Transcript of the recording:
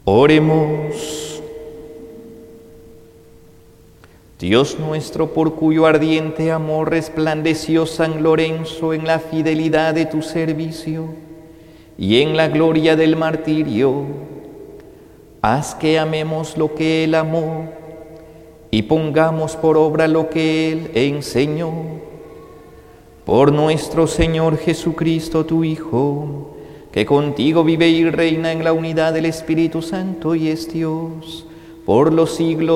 Oremos. Dios nuestro, por cuyo ardiente amor resplandeció San Lorenzo en la fidelidad de tu servicio y en la gloria del martirio, haz que amemos lo que él amó y pongamos por obra lo que él enseñó. Por nuestro Señor Jesucristo, tu Hijo, que contigo vive y reina en la unidad del Espíritu Santo y es Dios, por los siglos